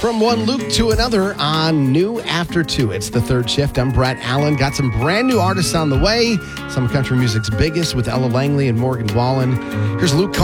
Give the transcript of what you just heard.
From one loop to another on New After 2. It's the third shift. I'm Brett Allen. Got some brand new artists on the way. Some country music's biggest with Ella Langley and Morgan Wallen. Here's Luke Combs.